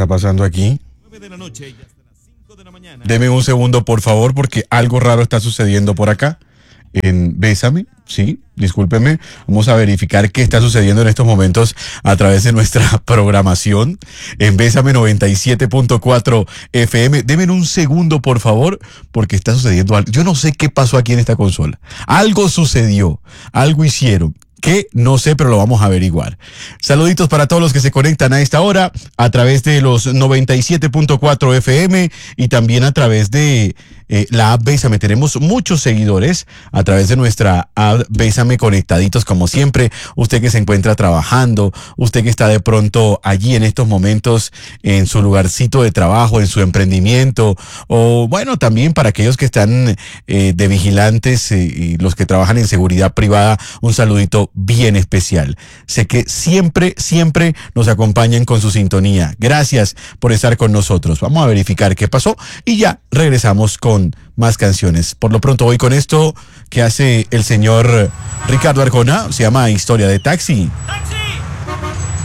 está pasando aquí? 9 de la noche y hasta las 5 de la mañana. Deme un segundo, por favor, porque algo raro está sucediendo por acá. En Bésame, sí, discúlpeme. Vamos a verificar qué está sucediendo en estos momentos a través de nuestra programación en Bésame 97.4 FM. Deme un segundo, por favor, porque está sucediendo algo. Yo no sé qué pasó aquí en esta consola. Algo sucedió, algo hicieron. Que no sé, pero lo vamos a averiguar. Saluditos para todos los que se conectan a esta hora a través de los 97.4 FM y también a través de la app Bésame. Tenemos muchos seguidores a través de nuestra app Bésame, conectaditos como siempre. Usted que se encuentra trabajando, usted que está de pronto allí en estos momentos en su lugarcito de trabajo, en su emprendimiento, o bueno, también para aquellos que están de vigilantes y los que trabajan en seguridad privada, un saludito bien especial. Sé que siempre nos acompañan con su sintonía. Gracias por estar con nosotros. Vamos a verificar qué pasó y ya regresamos con más canciones. Por lo pronto voy con esto que hace el señor Ricardo Arjona. Se llama Historia de Taxi.